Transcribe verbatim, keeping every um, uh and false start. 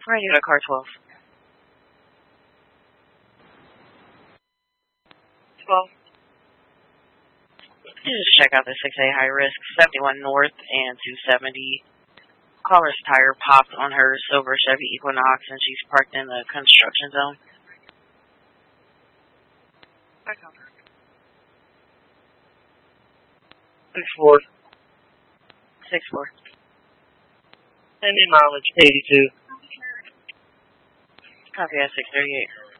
Radio to car twelve. twelve. You just check out the six A high risk, seventy-one north and two seventy. Caller's tire popped on her silver Chevy Equinox and she's parked in the construction zone. Six four. Six four. Send me mileage eighty-two. Copy at six thirty-eight.